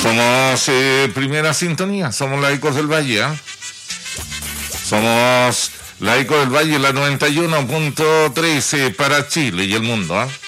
Somos Primera Sintonía, somos la Ecos del Valle, ¿eh? Somos la Ecos del Valle, la 91.13 para Chile y el mundo, ¿eh?